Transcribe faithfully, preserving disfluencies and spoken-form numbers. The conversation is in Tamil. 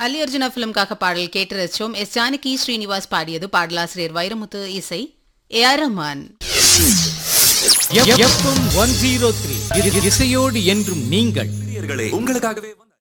அலி அர்ஜுனா பிலிம்காக பாடல் கேட்டு ரசிச்சோம். எஸ் ஜானகி ஸ்ரீனிவாஸ் பாடியது. பாடலாசிரியர் வைரமுத்து, இசை A R Rahman. FM one zero three இசையோடு என்றும் நீங்கள் உங்களுக்காகவே